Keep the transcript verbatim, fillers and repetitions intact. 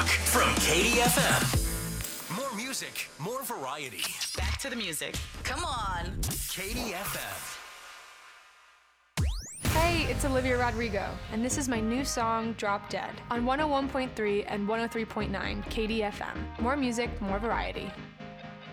from K D F M. More music, more variety. Back to the music. Come on. K D F M. Hey, it's Olivia Rodrigo, and this is my new song, Drop Dead, on one oh one point three and one oh three point nine K D F M. More music, more variety.